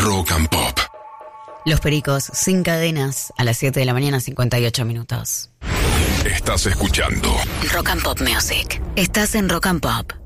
Rock and Pop. Los Pericos, sin cadenas, a las 7 de la mañana, 58 minutos. Estás escuchando Rock and Pop Music. Estás en Rock and Pop.